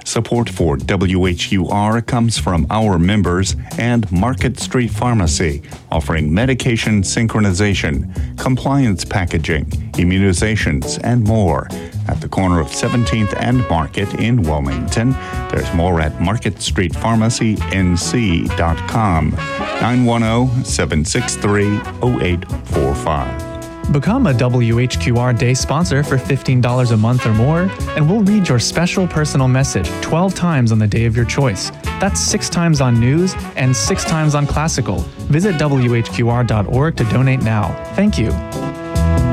Support for WHUR comes from our members and Market Street Pharmacy, offering medication synchronization, compliance packaging, immunizations, and more. At the corner of 17th and Market in Wilmington. There's more at marketstreetpharmacync.com. 910-763-0845. Become a WHQR Day sponsor for $15 a month or more, and we'll read your special personal message 12 times on the day of your choice. That's 6 times on news and 6 times on classical. Visit WHQR.org to donate now. Thank you.